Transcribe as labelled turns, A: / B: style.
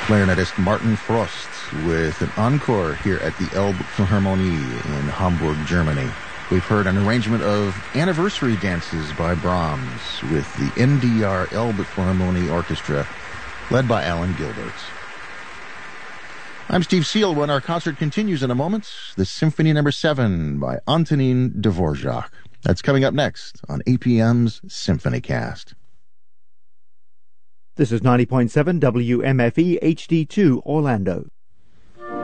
A: clarinetist Martin Frost with an encore here at the Elbphilharmonie in Hamburg, Germany. We've heard an arrangement of Anniversary Dances by Brahms with the NDR Elbphilharmonie Orchestra, led by Alan Gilbert. I'm Steve Seal. When our concert continues in a moment, the Symphony No. 7 by Antonin Dvorak. That's coming up next on APM's Symphony Cast.
B: This is 90.7 WMFE HD2 Orlando.